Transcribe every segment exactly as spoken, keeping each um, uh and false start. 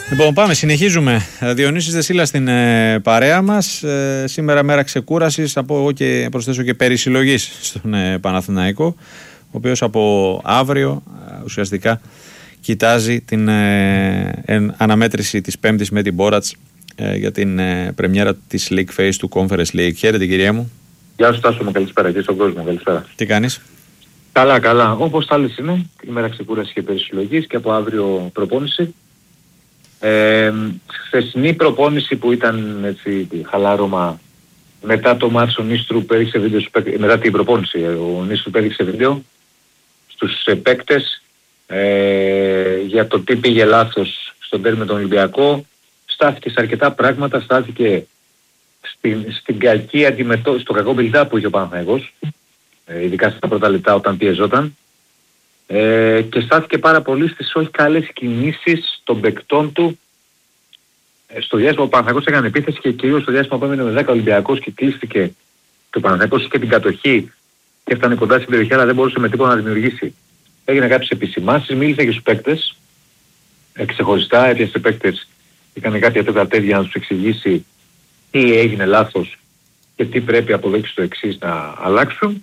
Λοιπόν, πάμε, συνεχίζουμε. Διονύσης Δεσίλας στην ε, παρέα μας. Ε, σήμερα μέρα ξεκούρασης, θα πω εγώ και προσθέσω και περισυλλογής στον ε, Παναθηναϊκό, ο οποίος από αύριο ε, ουσιαστικά κοιτάζει την ε, ε, αναμέτρηση της Πέμπτης με την Μπόρατς ε, για την ε, πρεμιέρα της League Phase του Conference League. Χαίρετε, κυρία μου. Γεια σου, Τάσο μου, καλησπέρα και στον κόσμο, καλησπέρα. Τι κάνεις? Καλά, καλά. Όπως τα άλλες είναι, ημέρα ξεκούραση και περισυλλογής και από αύριο προπόνηση. Ε, χθεσινή προπόνηση που ήταν έτσι χαλάρωμα μετά το μάτς ο Νίστρουπ έδειξε βίντεο, μετά την προπόνηση ο Νίστρουπ έδειξε βίντεο στους παίκτες ε, για το τι πήγε λάθος στον τέρμι με τον Ολυμπιακό. Στάθηκε σε αρκετά πράγματα, στάθηκε στην, στην κακή αντιμετώπιση, στο κακό build-up που είχε ο Παναθηναϊκός, ε, ειδικά στα πρώτα λεπτά όταν πιεζόταν. Ε, και στάθηκε πάρα πολύ στις όχι καλές κινήσεις των παικτών του ε, στο διάστημα που ο Παναθηναϊκός έκανε επίθεση και κυρίως στο διάστημα που έμεινε με δέκα Ολυμπιακός και κλείστηκε και ο Παναθηναϊκός και την κατοχή και έφτανε κοντά στην περιοχή αλλά δεν μπορούσε με τίποτα να δημιουργήσει. Έγινε κάποιες επισημάνσεις, μίλησε και στους παίκτες ε, ξεχωριστά, έπιασε παίκτες, έκανε κάποια τέτοια τέτοια να τους εξηγήσει τι έγινε λάθος και τι πρέπει από εδώ και στο εξής να αλλάξουν.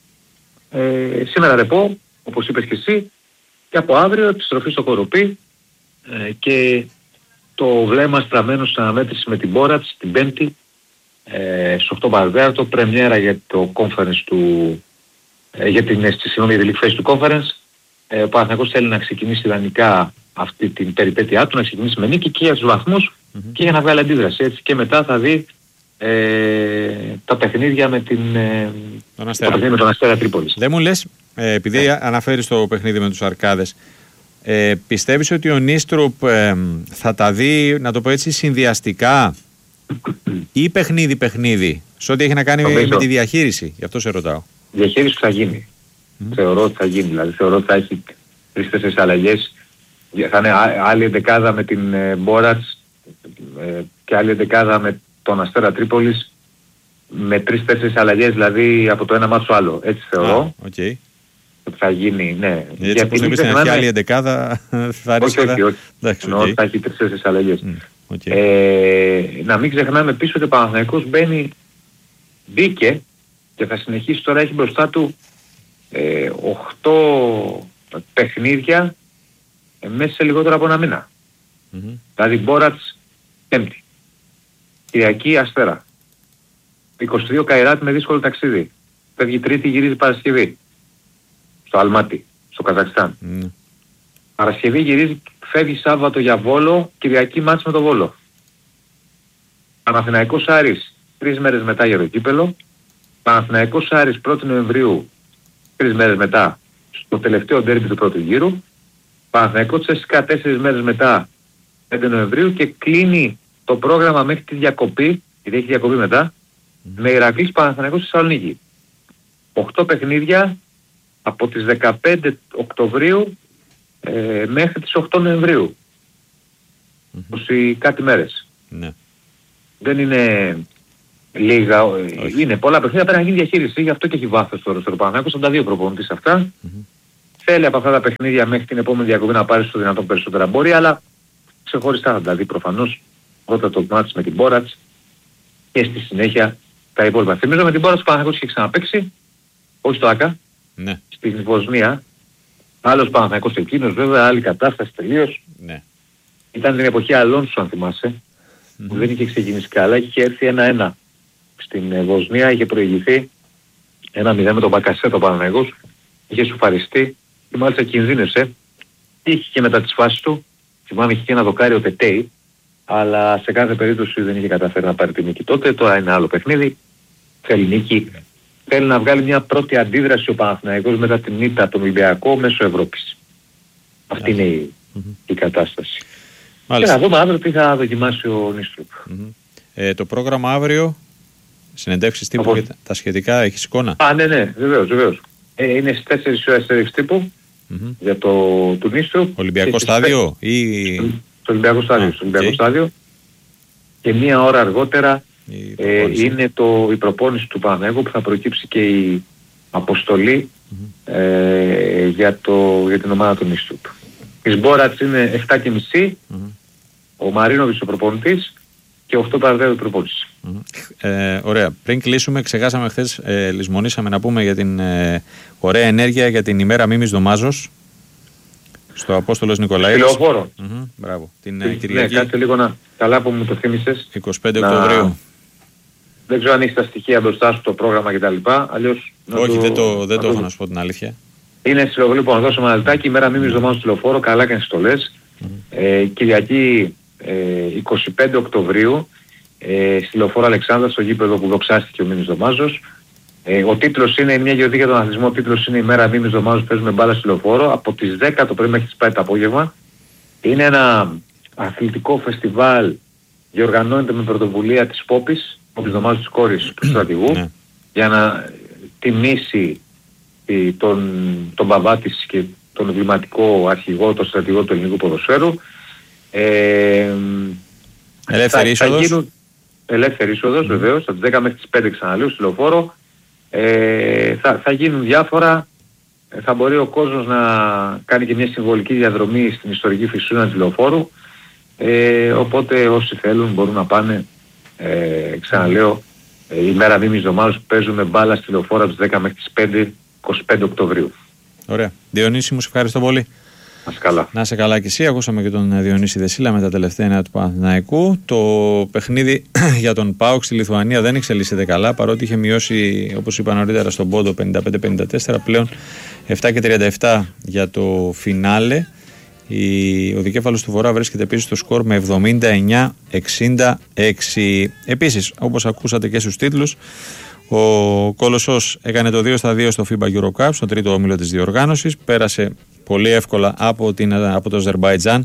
Ε, σήμερα ρεπό, όπως είπες και εσύ, και από αύριο επιστροφή στο Κοροπή ε, και το βλέμμα στραμμένο στην αναμέτρηση με την Μπόρατς την Πέμπτη ε, στις οκτώ παρά το πρεμιέρα για το conference του ε, για την συγγνώμη για τη League Phase του conference. Ε, ο Παναθηναϊκός θέλει να ξεκινήσει ιδανικά αυτή την περιπέτειά του, να ξεκινήσει με νίκη και για τους βαθμούς mm-hmm. και για να βγάλει αντίδραση, έτσι, και μετά θα δει ε, τα παιχνίδια με την ε, τον Αστέρα. Το παιχνίδι με τον Αστέρα Τρίπολης. Δεν μου λες, ε, επειδή yeah. αναφέρεις το παιχνίδι με τους Αρκάδες, ε, πιστεύεις ότι ο Νίστρουπ ε, θα τα δει, να το πω έτσι, συνδυαστικά ή παιχνίδι-παιχνίδι σε ό,τι έχει να κάνει με, με τη διαχείριση? Γι' αυτό σε ρωτάω. Διαχείριση που θα γίνει. Mm. Θεωρώ ότι θα γίνει. Δηλαδή θεωρώ ότι θα έχει τρεις-τέσσερις αλλαγές. Θα είναι άλλη εντεκάδα με την ε, Μπόρατς ε, και άλλη εντεκάδα με τον Αστέρα Τρίπολης, με τρεις-τέσσερις αλλαγές, δηλαδή από το ένα μάτσο άλλο. Έτσι θεωρώ. Ah, okay. Ότι θα γίνει, ναι. Έτσι γιατί όπως είπες, είναι άλλη εντεκάδα, θα όχι, όχι, όχι. Εννοώ ότι θα έχει τρεις-τέσσερις αλλαγές. Mm, okay. ε, να μην ξεχνάμε πίσω ότι ο Παναθηναϊκός μπαίνει, μπήκε και θα συνεχίσει τώρα, έχει μπροστά του ε, οκτώ παιχνίδια ε, μέσα σε λιγότερο από ένα μήνα. Mm-hmm. Δηλαδή Μπόρατς Πέμπτη, Κυριακή Αστέρα, είκοσι δύο Καϊράτ με δύσκολο ταξίδι, φεύγει Τρίτη, γυρίζει Παρασκευή στο Αλμάτι, στο Καζακστάν. Mm. Παρασκευή γυρίζει, φεύγει Σάββατο για Βόλο, Κυριακή μάτς με το Βόλο. Παναθηναϊκός Άρης τρεις μέρες μετά για το κύπελο. Παναθηναϊκός Άρης πρώτη Νοεμβρίου τρεις μέρες μετά στο τελευταίο ντέρμπι του πρώτου γύρου. Παναθηναϊκός Τσέσσικα τέσσερις μέρες μετά πέντε Νοεμβρίου και κλείνει το πρόγραμμα μέχρι τη διακοπή, γιατί έχει διακοπή μετά, mm. με Ηρακλής Παναθηναϊκός Θεσσαλονίκη. οκτώ παιχνίδια από τις δεκαπέντε Οκτωβρίου ε, μέχρι τις οκτώ Νοεμβρίου. Mm-hmm. είκοσι κάτι μέρες. Ναι. Δεν είναι λίγα, όχι. Είναι πολλά παιχνίδια, πρέπει να γίνει διαχείριση, γι' αυτό και έχει βάθος τώρα στο Παναθηναϊκός, από τα δύο προπονητής αυτά. Mm-hmm. Θέλει από αυτά τα παιχνίδια μέχρι την επόμενη διακοπή να πάρει στο δυνατόν περισσότερα μπόρια, αλλά ξεχωριστά θα τα δει προφανώς, πρώτα το μάτς με την Μπόρατς και στη συνέχεια τα υπόλοιπα. Θυμίζω με την Μπόρατς ο Παναθηναϊκός είχε ξαναπαίξει, όχι στο ΆΚΑ, ναι. Στην Βοσνία, άλλος Παναθηναϊκός εκείνος βέβαια, άλλη κατάσταση τελείως. Ναι. Ήταν την εποχή Αλόνσο αν θυμάσαι, mm-hmm. που δεν είχε ξεκινήσει καλά, είχε έρθει ένα-ένα στην Βοσνία, είχε προηγηθεί ένα μηδέν με τον Μπακασέτο ο Παναθηναϊκός, είχε σουφαριστεί και μάλιστα κινδύνευσε, είχε και μετά τις φάσεις του, θυμάμαι είχε και ένα δοκάρι ο Τετέι, αλλά σε κάθε περίπτωση δεν είχε καταφέρει να πάρει τη νίκη τότε. Τώρα είναι άλλο παιχνίδι, θέλει νίκη, θέλει να βγάλει μια πρώτη αντίδραση ο Παναθηναϊκός μετά την ήττα τον Ολυμπιακό μέσω Ευρώπης. Αυτή είναι η, mm-hmm. η κατάσταση. Μάλιστα. Και να δούμε αύριο τι θα δοκιμάσει ο Νίστρουπ. Mm-hmm. Ε, το πρόγραμμα αύριο, συνεντεύξεις τύπου και τα σχετικά, έχεις εικόνα? Α, ναι, ναι, βεβαίως, βεβαίως. Ε, είναι στις τέσσερις ώρες συνέντευξη τύπου mm-hmm. για το του Νίστρουπ. Ολυμπιακό στάδιο ή... Στο Ολυμπιακό στάδιο, ah, στο Ολυμπιακό okay. στάδιο. Και μία ώρα αργότερα ε, είναι το, η προπόνηση του Παναθηναϊκού που θα προκύψει και η αποστολή mm-hmm. ε, για, το, για την ομάδα του Νίστρουπ. Η Μπόρατς είναι εφτά και μισή mm-hmm. ο Μαρίνοβιτς ο προπονητής και οκτώ παρά τέταρτο προπόνηση. Ε, ωραία. Πριν κλείσουμε, ξεχάσαμε χθες, ε, λησμονήσαμε να πούμε για την ε, ωραία ενέργεια για την ημέρα Μίμης Δωμάζος στο Απόστολος Νικολαίδης. Στη Λεωφόρο. Mm-hmm, μπράβο. Την ναι, Κυριακή. Ναι, κάτσε λίγο να... Καλά που μου το θύμισες. εικοστή πέμπτη Οκτωβρίου. Δεν ξέρω αν έχεις τα στοιχεία μπροστά σου το πρόγραμμα κτλ. Αλλιώς... Όχι, το... δεν το, δεν το... το έχω να σου πω την αλήθεια. Είναι στη Λεωφόρο. Λοιπόν, δώσουμε ένα λεπτάκι. Ημέρα Μίμης Δωμάζος στη Λεωφόρο. Καλά και το λες. Mm-hmm. Ε, Κυριακή ε, εικοστή πέμπτη Οκτωβρίου. Ε, στη Λεωφόρο Αλεξάνδρα, στο γήπεδο που δοξάστηκε ο Μίμης Δωμάζος. Ε, ο τίτλος είναι μια γιορτή για τον αθλητισμό. Ο τίτλος είναι η μέρα Μίμης Δωμάζος. Παίζουμε μπάλα στη Λεωφόρο από τις δέκα το πρωί μέχρι τις πέντε το απόγευμα. Είναι ένα αθλητικό φεστιβάλ. Διοργανώνεται με πρωτοβουλία της Πόπης, Πόπης Δωμάζου, της κόρης του στρατηγού, για να τιμήσει ε, τον, τον μπαμπά της και τον εμβληματικό αρχηγό, τον στρατηγό του ελληνικού ποδοσφαίρου. Ε, Ελεύθερη είσοδος. Ελεύθερη είσοδος, mm. βεβαίως, από τις δέκα μέχρι τις πέντε ξαναλέω στη Λεωφόρο. Ε, θα, θα γίνουν διάφορα. Ε, θα μπορεί ο κόσμος να κάνει και μια συμβολική διαδρομή στην ιστορική Φυσούνα της Λεωφόρου. Ε, οπότε όσοι θέλουν μπορούν να πάνε. Ε, ξαναλέω, ε, η μέρα Μίμης Δωμάζος που παίζουμε μπάλα στη Λεωφόρο από τις δέκα μέχρι τις πέντε, εικοστή πέμπτη Οκτωβρίου. Ωραία. Διονύση, μου σε ευχαριστώ πολύ. Να σε καλά. Να σε καλά και εσύ. Ακούσαμε και τον Διονύση Δεσίλα με τα τελευταία νέα του Παναθηναϊκού. Το παιχνίδι για τον ΠΑΟΚ στη Λιθουανία δεν εξελίσσεται καλά, παρότι είχε μειώσει, όπως είπα νωρίτερα, στον πόντο πενήντα πέντε πενήντα τέσσερα, πλέον επτά και τριάντα επτά για το φινάλε. Ο δικέφαλος του Βορρά βρίσκεται επίσης στο σκορ με εβδομήντα εννιά εξήντα έξι. Επίσης, όπως ακούσατε και στους τίτλους, ο Κολοσσός έκανε το δύο στα δύο στο φίμπα EuroCup, στο τρίτο όμιλο της διοργάνωσης. Πέρασε πολύ εύκολα από, την, από το Αζερμπαϊτζάν,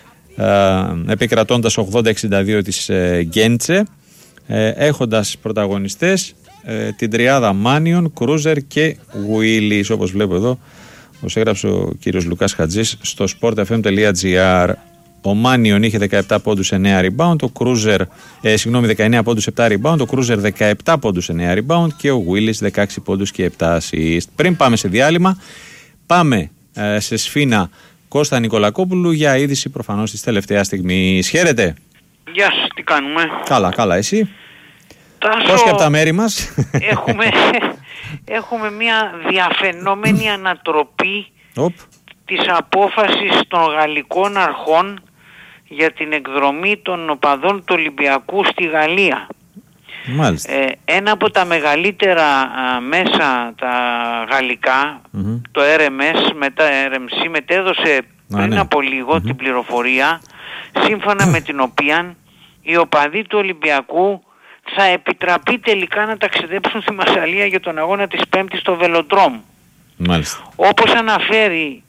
επικρατώντας ογδόντα εξήντα δύο της ε, Γκέντσε, ε, έχοντας πρωταγωνιστές ε, την τριάδα Μάνιον, Κρούζερ και Γουίλις, όπως βλέπω εδώ, όπως έγραψε ο κύριος Λουκάς Χατζής στο sport f m τελεία g r. Ο Μάνιον είχε δεκαεπτά πόντους, εννέα rebound, ο Κρούζερ, ε, συγγνώμη, δεκαεννέα πόντους, επτά rebound, ο Κρούζερ δεκαεπτά πόντους, εννέα rebound και ο Γουίλις δεκαέξι πόντους και επτά assist. Πριν πάμε σε διάλειμμα, πάμε ε, σε σφίνα Κώστα Νικολακόπουλου για είδηση προφανώς της τελευταίας στιγμής. Χαίρετε. Γεια σας, τι κάνουμε? Καλά, καλά, εσύ? Τάσο, πώς και από τα μέρη μας? Έχουμε, έχουμε μια διαφαινόμενη ανατροπή Οπ. της απόφασης των γαλλικών αρχών για την εκδρομή των οπαδών του Ολυμπιακού στη Γαλλία. Μάλιστα. Ε, ένα από τα μεγαλύτερα α, μέσα τα γαλλικά, mm-hmm. το αρ εμ ες, μετά αρ εμ σι, μετέδωσε Α, πριν ναι. από λίγο mm-hmm. την πληροφορία σύμφωνα με την οποία οι οπαδοί του Ολυμπιακού θα επιτραπεί τελικά να ταξιδέψουν στη Μασσαλία για τον αγώνα της Πέμπτης στο Βελοντρόμ. Μάλιστα. Όπως αναφέρει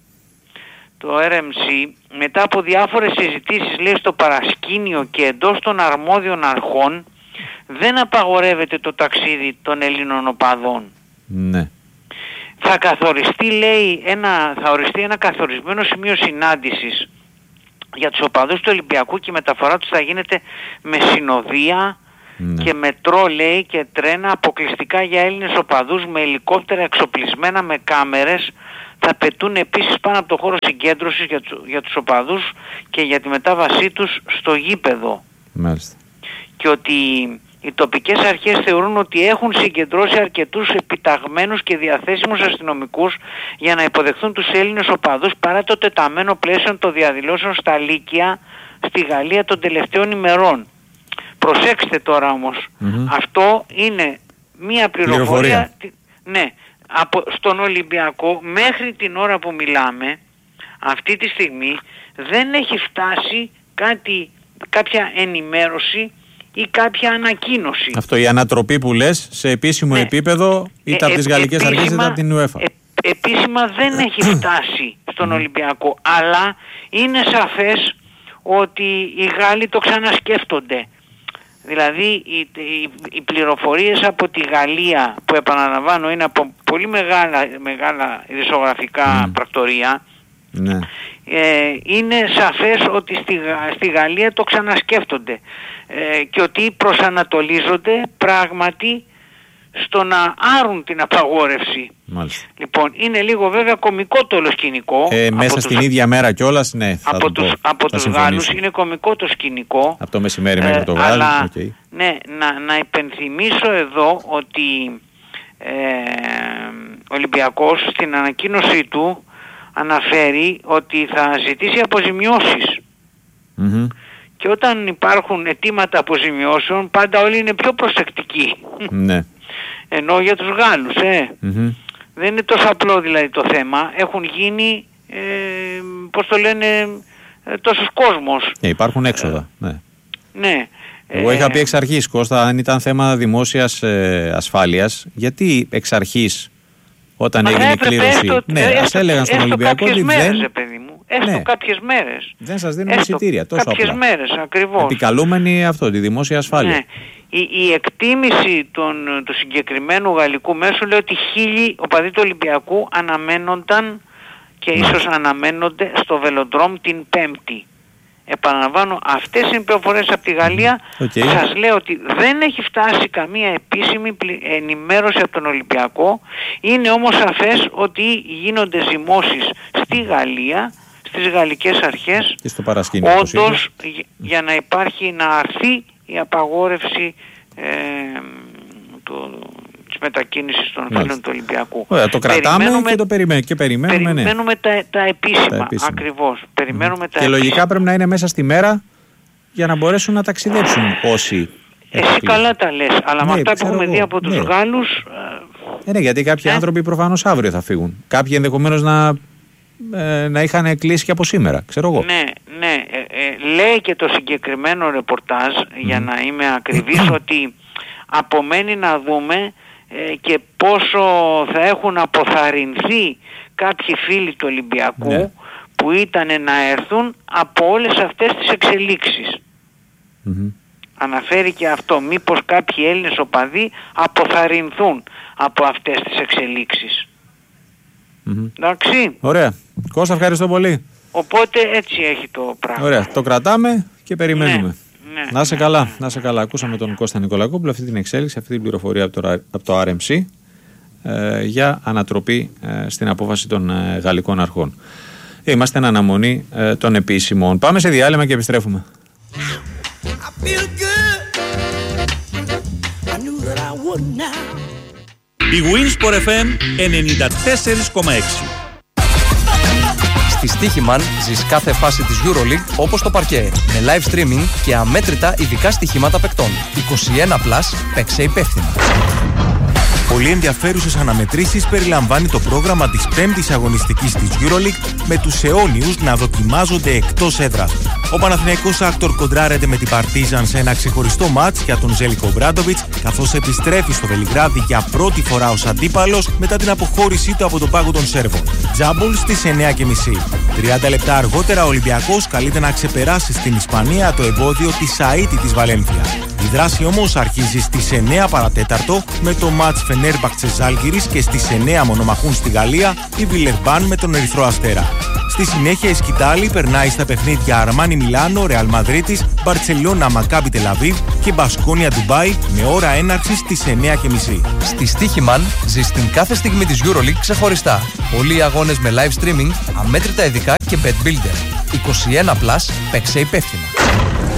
το αρ εμ σι, μετά από διάφορες συζητήσεις, λέει, στο παρασκήνιο και εντός των αρμόδιων αρχών, δεν απαγορεύεται το ταξίδι των Ελλήνων οπαδών. Ναι. Θα καθοριστεί, λέει, ένα, θα οριστεί ένα καθορισμένο σημείο συνάντησης για τους οπαδούς του Ολυμπιακού και η μεταφορά τους θα γίνεται με συνοδεία, ναι. και μετρό, λέει, και τρένα αποκλειστικά για Έλληνες οπαδούς, με ελικόπτερα εξοπλισμένα με κάμερες. Θα πετούν επίσης πάνω από το χώρο συγκέντρωσης για, του, για τους οπαδούς και για τη μετάβασή τους στο γήπεδο. Μάλιστα. Και ότι οι τοπικές αρχές θεωρούν ότι έχουν συγκεντρώσει αρκετούς επιταγμένους και διαθέσιμους αστυνομικούς για να υποδεχθούν τους Έλληνες οπαδούς, παρά το τεταμένο πλαίσιο των διαδηλώσεων στα Λύκεια στη Γαλλία των τελευταίων ημερών. Προσέξτε τώρα όμως, mm-hmm. αυτό είναι μία πληροφορία, πληροφορία. Ναι, από, στον Ολυμπιακό μέχρι την ώρα που μιλάμε αυτή τη στιγμή δεν έχει φτάσει κάτι, κάποια ενημέρωση ή κάποια ανακοίνωση. Αυτό, η ανατροπή που λες σε επίσημο, ναι, επίπεδο, είτε ε, από τις γαλλικές επίσημα, αρχές είτε από την UEFA. Ε, επίσημα δεν έχει φτάσει στον Ολυμπιακό, αλλά είναι σαφές ότι οι Γάλλοι το ξανασκέφτονται. Δηλαδή οι, οι, οι πληροφορίες από τη Γαλλία, που επαναλαμβάνω είναι από πολύ μεγάλα, μεγάλα ειδησογραφικά mm. πρακτορία, ναι. ε, είναι σαφές ότι στη, στη Γαλλία το ξανασκέφτονται ε, και ότι προσανατολίζονται πράγματι στο να άρουν την απαγόρευση. Μάλιστα. Λοιπόν, είναι λίγο βέβαια κωμικό το όλο σκηνικό. Ε, μέσα στην τους... ίδια μέρα κιόλας, ναι. Θα από τους, από τους Γάλλους είναι κωμικό το σκηνικό. Από το μεσημέρι μέχρι ε, το βράδυ. Αλλά, okay. ναι, να, να υπενθυμίσω εδώ ότι ε, ο Ολυμπιακός στην ανακοίνωσή του αναφέρει ότι θα ζητήσει αποζημιώσεις. Mm-hmm. Και όταν υπάρχουν αιτήματα αποζημιώσεων πάντα όλοι είναι πιο προσεκτικοί. Ναι. Ενώ για τους Γάλλους ε, mm-hmm. δεν είναι τόσο απλό δηλαδή το θέμα. Έχουν γίνει ε, πώς το λένε ε, τόσος κόσμος. Ε, υπάρχουν έξοδα. Ε, ναι. ναι. Εγώ είχα πει εξ αρχής, Κώστα, αν ήταν θέμα δημόσιας ε, ασφάλειας, γιατί εξ αρχής όταν έγινε η κλήρωση, έστω, ναι, έστω, ας έλεγαν στον Ολυμπιακό ότι μέρες, δεν... Ρε, παιδί μου. Έστω ναι. κάποιες μέρες. Δεν σας δίνουν εισιτήρια, τόσο κάποιες απλά. μέρες, ακριβώς. Επικαλούμενοι αυτό, τη δημόσια ασφάλεια. Ναι. Η, η εκτίμηση των, του συγκεκριμένου γαλλικού μέσου λέει ότι χίλιοι οπαδοί του Ολυμπιακού αναμένονταν και ναι. ίσως αναμένονται στο Βελοντρόμ την Πέμπτη. Επαναλαμβάνω, αυτές είναι οι πληροφορίες από τη Γαλλία. Okay. Σας λέω ότι δεν έχει φτάσει καμία επίσημη ενημέρωση από τον Ολυμπιακό. Είναι όμως σαφές ότι γίνονται ζυμώσεις στη Γαλλία, στις γαλλικές αρχές, και στο παρασκήνιο, όντως για να υπάρχει, να αρθεί η απαγόρευση ε, του, της μετακίνησης των φίλων του Ολυμπιακού. Ωραία, το κρατάμε περιμένουμε, και το περιμένουμε. Και περιμένουμε, περιμένουμε ναι. τα, τα, επίσημα, τα επίσημα, ακριβώς. Περιμένουμε mm. τα και επίσημα. λογικά πρέπει να είναι μέσα στη μέρα για να μπορέσουν να ταξιδέψουν όσοι... Εσύ καλά τα λες, αλλά ναι, με αυτά που έχουμε εγώ. δει από τους ναι. Γάλλους... Ε, ναι, γιατί κάποιοι ε? άνθρωποι προφανώς αύριο θα φύγουν. Κάποιοι ενδεχομένως να, ε, να είχαν κλείσει και από σήμερα, ξέρω εγώ. Ναι, ναι. Ε, ε, λέει και το συγκεκριμένο ρεπορτάζ, mm. για να είμαι ακριβής, ότι απομένει να δούμε ε, και πόσο θα έχουν αποθαρρυνθεί κάποιοι φίλοι του Ολυμπιακού, ναι. που ήταν να έρθουν από όλες αυτές τις εξελίξεις. Mm-hmm. Αναφέρει και αυτό, μήπως κάποιοι Έλληνες οπαδοί αποθαρρυνθούν από αυτές τις εξελίξεις. Mm-hmm. Εντάξει. Ωραία. Κώστα, ευχαριστώ πολύ. Οπότε έτσι έχει το πράγμα. Ωραία. Το κρατάμε και περιμένουμε. Ναι, ναι, να είσαι ναι, καλά. ναι. Να είσαι καλά. Ακούσαμε τον Κώστα Νικολακόπουλο αυτή την εξέλιξη, αυτή την πληροφορία από το, από το αρ εμ σι ε, για ανατροπή ε, στην απόφαση των ε, γαλλικών αρχών. Είμαστε εν αναμονή ε, των επίσημων. Πάμε σε διάλειμμα και επιστρέφουμε. Η Winsport εφ εμ ενενήντα τέσσερα κόμμα έξι. Στη Στοίχημαν ζεις κάθε φάση της EuroLeague όπως το παρκέ, με live streaming και αμέτρητα ειδικά στοιχήματα παικτών. είκοσι ένα συν, παίξε υπεύθυνα. Πολύ ενδιαφέρουσες αναμετρήσεις περιλαμβάνει το πρόγραμμα της πέμπτης αγωνιστικής της EuroLeague, με τους αιώνιους να δοκιμάζονται εκτός έδρας. Ο Παναθηναϊκός Άκτορ κοντράρεται με την Παρτίζαν σε ένα ξεχωριστό μάτς για τον Ζέλικο Μπράντοβιτς, καθώς επιστρέφει στο Βελιγράδι για πρώτη φορά ως αντίπαλος μετά την αποχώρησή του από τον πάγο των Σέρβων. Τζάμπολ στις εννιά και μισή. τριάντα λεπτά αργότερα ο Ολυμπιακός καλείται να ξεπεράσει στην Ισπανία το εμπόδιο της Σαΐτη της Βαλένθια. Η δράση όμως αρχίζει στις εννιά παρατέταρτο με το μάτς Φενέρμπαχτσε Ζάλγκιρις και στις εννιά μονομαχούν στη Γαλλία η Βιλερμπάν με τον Ερυθρό Αστέρα. Στη συνέχεια η Σκητάλη περνάει στα παιχνίδια Αρμάνι Μιλάνο, Ρεάλ Μαδρίτης, Μπαρτσελώνα Μακάμπι Τελαβίβ και Μπασκόνια Ντουμπάι με ώρα έναρξης στις εννιά και μισή. Στη Στοίχημαν ζεις την κάθε στιγμή της EuroLeague ξεχωριστά. Πολλοί αγώνες με live streaming, αμέτρητα ειδικά και bet builder. είκοσι ένα συν, παίξε υπεύθυνα.